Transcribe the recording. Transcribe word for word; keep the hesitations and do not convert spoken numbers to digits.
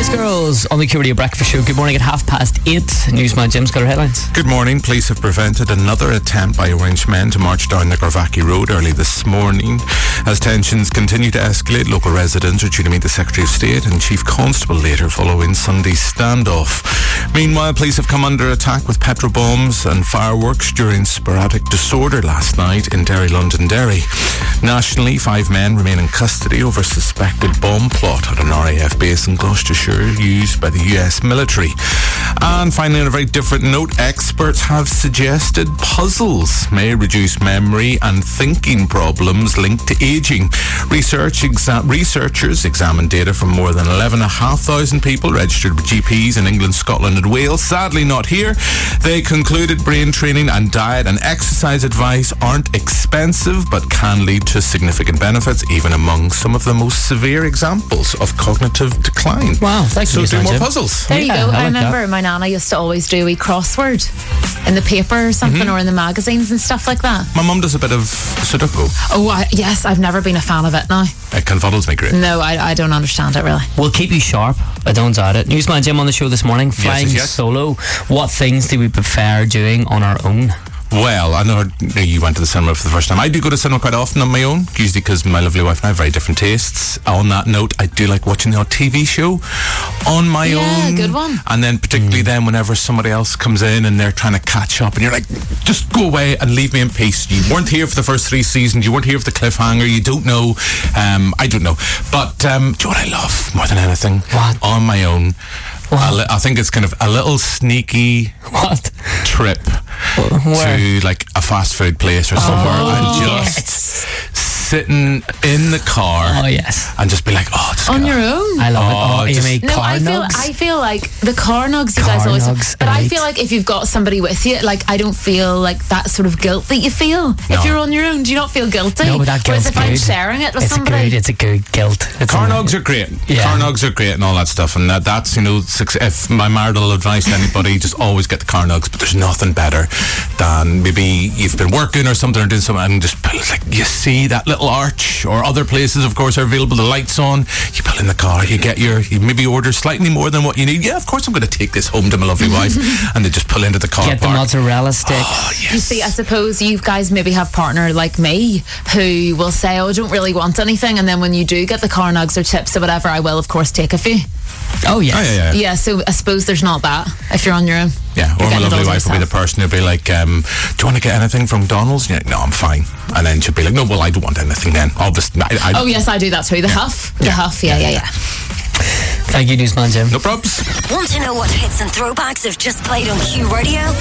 Spice Girls on the Q Radio Breakfast Show. Good morning at half past eight. Newsman Jim's got our headlines. Good morning. Police have prevented another attempt by Orange men to march down the Garvaki Road early this morning. As tensions continue to escalate, local residents are due to meet the Secretary of State and Chief Constable later following Sunday's standoff. Meanwhile, police have come under attack with petrol bombs and fireworks during sporadic disorder last night in Derry, Londonderry. Nationally, five men remain in custody over a suspected bomb plot at an R A F base in Gloucestershire used by the U S military. And finally, on a very different note, experts have suggested puzzles may reduce memory and thinking problems linked to ageing. Research exa- researchers examined data from more than eleven thousand five hundred people registered with G Ps in England, Scotland and Wales. Sadly not here. They concluded brain training and diet and exercise advice aren't expensive but can lead to significant benefits, even among some of the most severe examples of cognitive decline. Wow, thank so you. So do more Jim. puzzles. There you Yeah, go. I I, like remember that. my nana used to always do a wee crossword in the paper or something, Mm-hmm. or in the magazines and stuff like that. My mum does a bit of Sudoku. Oh, I, yes, I've never been a fan of it now. It confuddles me great. No, I, I don't understand it really. We'll keep you sharp. I don't doubt it. Newsman Jim on the show this morning. Flying yes, yes. solo. What things do we prefer doing on our own? Well, I know you went to the cinema for the first time. I do go to cinema quite often on my own, usually because my lovely wife and I have very different tastes. On that note, I do like watching the odd T V show on my Yeah, own. good one. And then particularly mm. then whenever somebody else comes in and they're trying to catch up and you're like, just go away and leave me in peace. You weren't here for the first three seasons. You weren't here for the cliffhanger. You don't know. Um, I don't know. But um, do you know what I love more than anything? What? On my own. I, li- I think it's kind of a little sneaky What? trip Where? to like a fast food place or somewhere Oh, and just yes. sitting in the car Oh, yes. and just be like, oh, just On gotta- your own. I love Oh, it. Oh, you just- mean No, car I feel nugs? I feel like the car nugs you Car guys always nugs, but I elite. feel like if you've got somebody with you, like I don't feel like that sort of guilt that you feel No. if you're on your own. Do you not feel guilty? No, but that Whereas guilt's if I'm good. sharing it with it's somebody, a good, it's a good guilt. It's Car a- nugs are great. Yeah. Car nugs are great and all that stuff. And that, that's, you know, suc- if my marital advice to anybody, just always get the car nugs. But there's nothing better than maybe you've been working or something or doing something and just pull, like, you see that little arch, or other places, of course, are available. The lights on. You pull in the car. You get your, you maybe order slightly more than what you need. Yeah, of course, I'm going to take this home to my lovely wife. And they just pull into the car Get the park. mozzarella sticks. Oh, yes. you see, I suppose you guys maybe have a partner like me who will say, oh, I don't really want anything, and then when you do get the car nugs or chips or whatever, I will of course take a few. Oh, yes. Oh, yeah, yeah. Yeah, so I suppose there's not that if you're on your own. Yeah, or You're my getting it lovely all wife will be the yourself. person who'll be like, um, do you want to get anything from McDonald's? And you're like, no, I'm fine. And then she'll be like, no, well, I don't want anything then. Obviously, I, I, Oh yes, I do that too. The huff, the Yeah. huff. Yeah, yeah, yeah. Thank you, Newsman Jim. no probs. Want to know what hits and throwbacks have just played on Q Radio?